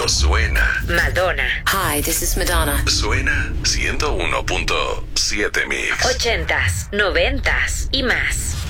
Cuando suena. Madonna. Hi, this is Madonna. Suena 101.7 Mix. 80s, 90s y más.